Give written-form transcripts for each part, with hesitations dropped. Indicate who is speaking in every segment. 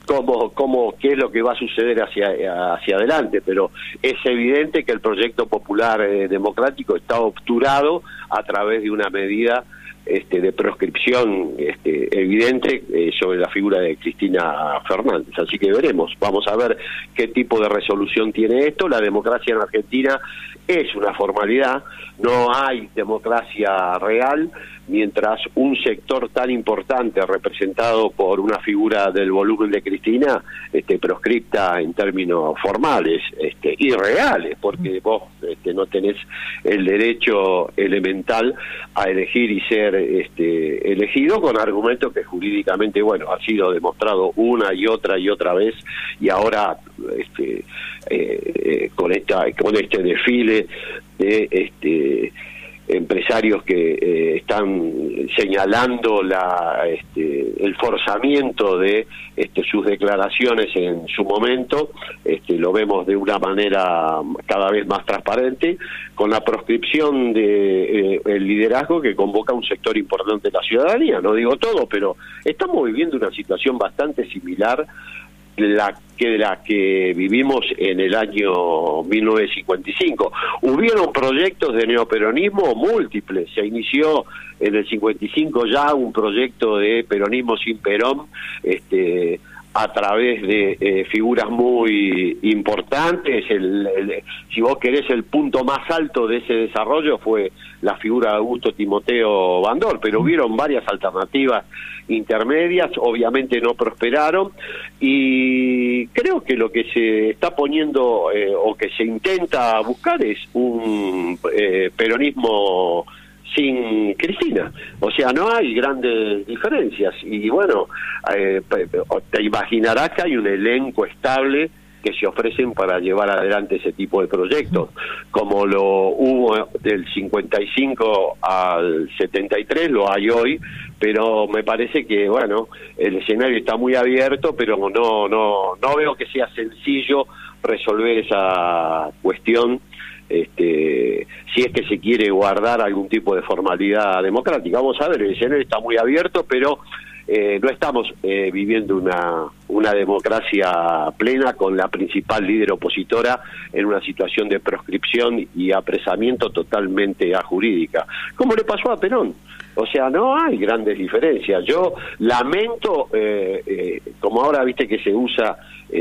Speaker 1: qué es lo que va a suceder hacia adelante, pero es evidente que el proyecto popular democrático está obturado a través de una medida de proscripción evidente sobre la figura de Cristina Fernández. Así que veremos, vamos a ver qué tipo de resolución tiene esto. La democracia en Argentina es una formalidad, no hay democracia real mientras un sector tan importante representado por una figura del volumen de Cristina proscripta en términos formales y reales, porque vos no tenés el derecho elemental a elegir y ser elegido con argumentos que jurídicamente, bueno, ha sido demostrado una y otra vez, y ahora con este desfile de empresarios que están señalando el forzamiento de sus declaraciones en su momento, lo vemos de una manera cada vez más transparente, con la proscripción de el liderazgo que convoca un sector importante de la ciudadanía. No digo todo, pero estamos viviendo una situación bastante similar la que vivimos en el año 1955. Hubieron proyectos de neoperonismo múltiples. Se inició en el 55 ya un proyecto de peronismo sin Perón, a través de figuras muy importantes. Si vos querés, el punto más alto de ese desarrollo fue la figura de Augusto Timoteo Bandor, pero hubieron varias alternativas intermedias, obviamente no prosperaron, y creo que lo que se está poniendo o que se intenta buscar es un peronismo sin Cristina. O sea, no hay grandes diferencias, y bueno, te imaginarás que hay un elenco estable que se ofrecen para llevar adelante ese tipo de proyectos, como lo hubo del 55 al 73, lo hay hoy, pero me parece que, bueno, el escenario está muy abierto, pero no veo que sea sencillo resolver esa cuestión, si es que se quiere guardar algún tipo de formalidad democrática. Vamos a ver, el escenario está muy abierto, pero no estamos viviendo una democracia plena, con la principal líder opositora en una situación de proscripción y apresamiento totalmente ajurídica, como le pasó a Perón. O sea, no hay grandes diferencias. Yo lamento, como ahora viste que se usa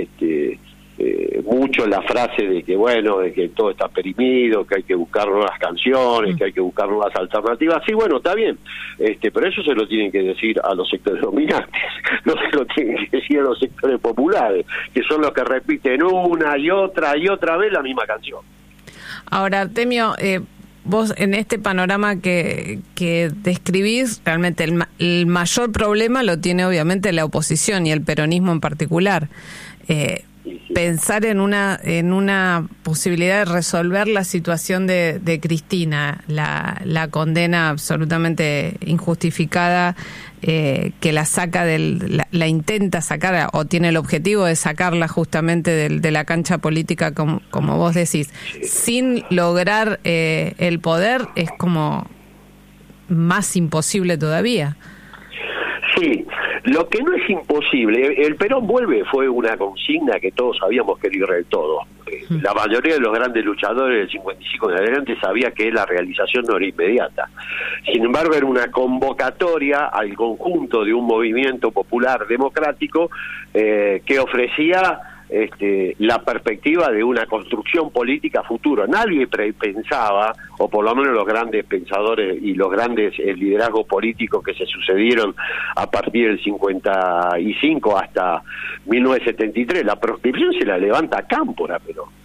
Speaker 1: mucho la frase de que, bueno, de que todo está perimido, que hay que buscar nuevas canciones, que hay que buscar nuevas alternativas. Sí, bueno, está bien, pero eso se lo tienen que decir a los sectores dominantes, no se lo tienen que decir a los sectores populares, que son los que repiten una y otra vez la misma canción.
Speaker 2: Ahora, Artemio, vos en este panorama que describís, realmente el mayor problema lo tiene obviamente la oposición y el peronismo en particular. Pensar en una posibilidad de resolver la situación de Cristina, la condena absolutamente injustificada, que la saca la intenta sacar, o tiene el objetivo de sacarla justamente de la cancha política, como vos decís, sin lograr el poder, es como más imposible todavía.
Speaker 1: Sí, lo que no es imposible, el Perón vuelve fue una consigna que todos sabíamos que era ir del todo. La mayoría de los grandes luchadores del 55 en adelante sabía que la realización no era inmediata. Sin embargo, era una convocatoria al conjunto de un movimiento popular democrático que ofrecía la perspectiva de una construcción política futura. Nadie pensaba, o por lo menos los grandes pensadores y los grandes liderazgos políticos que se sucedieron a partir del 55 hasta 1973, la proscripción se la levanta Cámpora,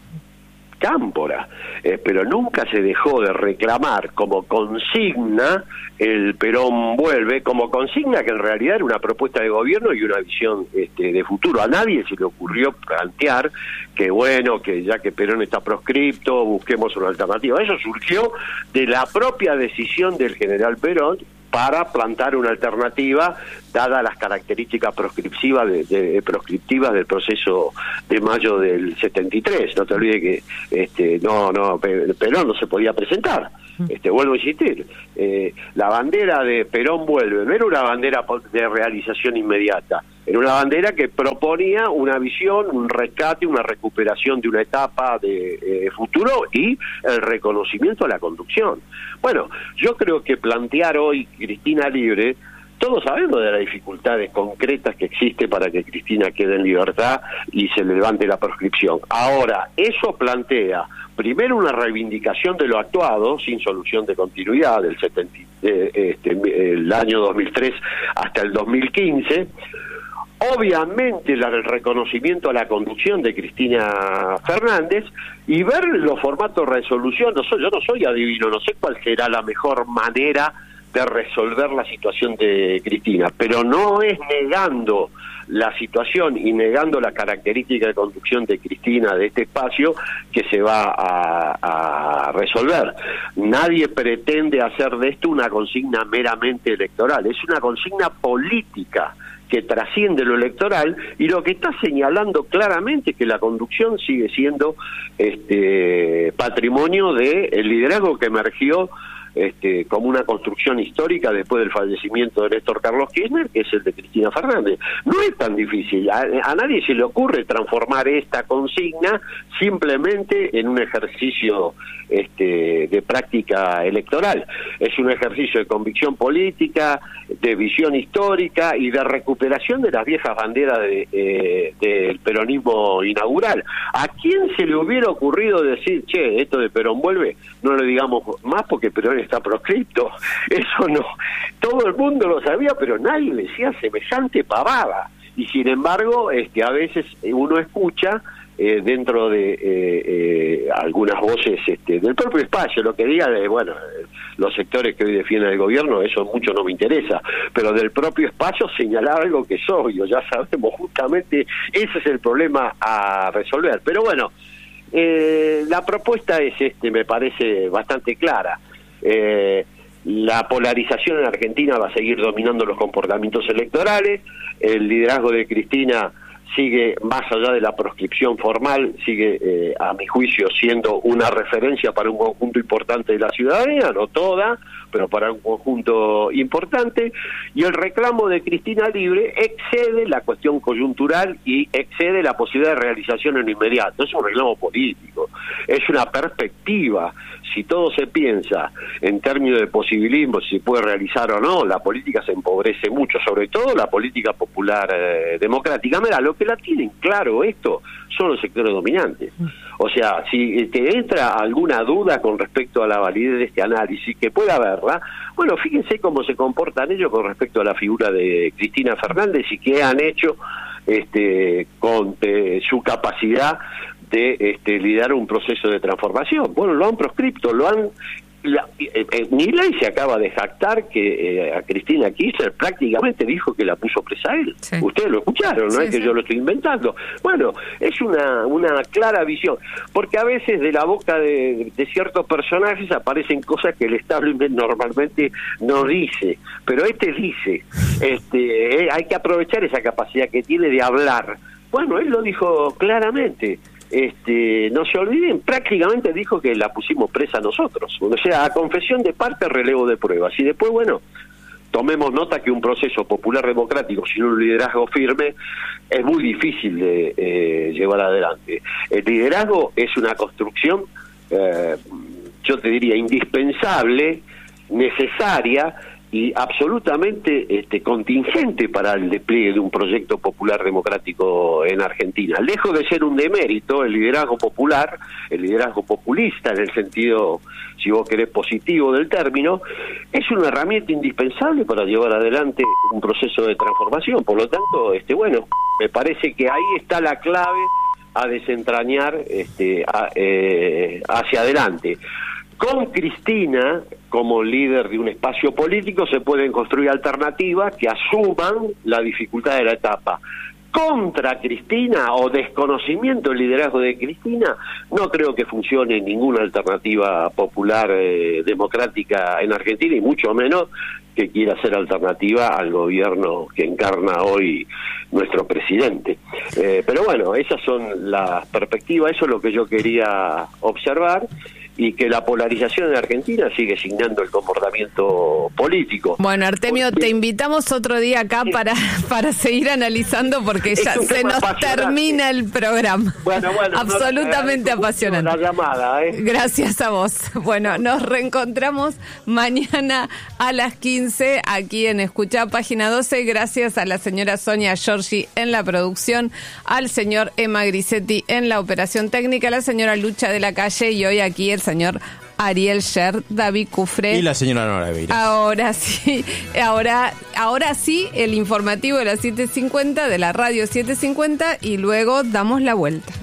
Speaker 1: pero nunca se dejó de reclamar como consigna el Perón vuelve, como consigna que en realidad era una propuesta de gobierno y una visión de futuro. A nadie se le ocurrió plantear que, bueno, que ya que Perón está proscripto, busquemos una alternativa. Eso surgió de la propia decisión del general Perón para plantar una alternativa, dadas las características proscriptivas del proceso de mayo del 73. No te olvides que Perón no se podía presentar. Vuelvo a insistir, la bandera de Perón vuelve, no era una bandera de realización inmediata, era una bandera que proponía una visión, un rescate, una recuperación de una etapa de futuro y el reconocimiento a la conducción. Bueno, yo creo que plantear hoy Cristina libre, todos sabemos de las dificultades concretas que existe para que Cristina quede en libertad y se levante la proscripción. Ahora, eso plantea primero una reivindicación de lo actuado, sin solución de continuidad, el año 2003 hasta el 2015, obviamente el reconocimiento a la conducción de Cristina Fernández y ver los formatos de resolución. Yo no soy adivino, no sé cuál será la mejor manera de resolver la situación de Cristina, pero no es negando la situación y negando la característica de conducción de Cristina de este espacio que se va a resolver. Nadie pretende hacer de esto una consigna meramente electoral, es una consigna política que trasciende lo electoral y lo que está señalando claramente es que la conducción sigue siendo patrimonio del liderazgo que emergió como una construcción histórica después del fallecimiento de Néstor Carlos Kirchner, que es el de Cristina Fernández. No es tan difícil, a nadie se le ocurre transformar esta consigna simplemente en un ejercicio de práctica electoral. Es un ejercicio de convicción política, de visión histórica y de recuperación de las viejas banderas del peronismo inaugural. ¿A quién se le hubiera ocurrido decir, che, esto de Perón vuelve? No lo digamos más porque Perón está proscripto. Eso no. Todo el mundo lo sabía, pero nadie decía semejante pavada. Y sin embargo, a veces uno escucha dentro de algunas voces del propio espacio, lo que diga de, los sectores que hoy defienden el gobierno, eso mucho no me interesa, pero del propio espacio señalar algo que es obvio, ya sabemos, justamente ese es el problema a resolver. Pero bueno, la propuesta es, me parece bastante clara. La polarización en Argentina va a seguir dominando los comportamientos electorales, el liderazgo de Cristina sigue, más allá de la proscripción formal, sigue, a mi juicio, siendo una referencia para un conjunto importante de la ciudadanía, no toda, pero para un conjunto importante, y el reclamo de Cristina libre excede la cuestión coyuntural y excede la posibilidad de realización en lo inmediato. Es un reclamo político, es una perspectiva. Si todo se piensa en términos de posibilismo, si se puede realizar o no, la política se empobrece mucho, sobre todo la política popular democrática. Mira, lo que la tienen claro esto son los sectores dominantes. O sea, si te entra alguna duda con respecto a la validez de este análisis, que pueda haberla, bueno, fíjense cómo se comportan ellos con respecto a la figura de Cristina Fernández y qué han hecho con su capacidad de liderar un proceso de transformación. Bueno, lo han proscripto, Milei se acaba de jactar que a Cristina Kirchner prácticamente dijo que la puso presa a él. Sí. Ustedes lo escucharon, no es que yo lo estoy inventando. Bueno, es una clara visión, porque a veces de la boca de ciertos personajes aparecen cosas que el establishment normalmente no dice, pero dice, hay que aprovechar esa capacidad que tiene de hablar. Bueno, él lo dijo claramente. No se olviden, prácticamente dijo que la pusimos presa nosotros. O sea, a confesión de parte, relevo de pruebas. Y después, tomemos nota que un proceso popular democrático sin un liderazgo firme es muy difícil de llevar adelante. El liderazgo es una construcción, yo te diría, indispensable, necesaria y absolutamente contingente para el despliegue de un proyecto popular democrático en Argentina. Lejos de ser un demérito, el liderazgo popular, el liderazgo populista en el sentido, si vos querés, positivo del término, es una herramienta indispensable para llevar adelante un proceso de transformación. Por lo tanto, me parece que ahí está la clave a desentrañar hacia adelante. Con Cristina, como líder de un espacio político, se pueden construir alternativas que asuman la dificultad de la etapa. Contra Cristina o desconocimiento del liderazgo de Cristina, no creo que funcione ninguna alternativa popular democrática en Argentina, y mucho menos que quiera ser alternativa al gobierno que encarna hoy nuestro presidente. Pero esas son las perspectivas, eso es lo que yo quería observar. y que la polarización en Argentina sigue signando el comportamiento político.
Speaker 2: Bueno, Artemio, te invitamos otro día acá para seguir analizando, porque ya se nos termina el programa.
Speaker 1: Bueno,
Speaker 2: absolutamente apasionante.
Speaker 1: La llamada,
Speaker 2: Gracias a vos. Bueno, nos reencontramos mañana a las 15 aquí en Escuchá Página 12. Gracias a la señora Sonia Giorgi en la producción, al señor Emma Grisetti en la operación técnica, a la señora Lucha de la Calle y hoy aquí el señor Ariel Sher, David Cufré.
Speaker 3: Y la señora Nora Beira.
Speaker 2: Ahora sí, ahora sí, el informativo de las 7:50 de la radio 7:50 y luego damos la vuelta.